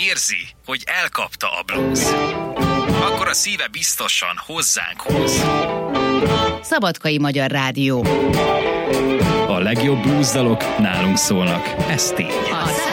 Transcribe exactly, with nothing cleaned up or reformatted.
érzi, hogy elkapta a blues, akkor a szíve biztosan hozzánk húz. Szabadkai Magyar Rádió. A legjobb blues dalok nálunk szólnak, ez tény. A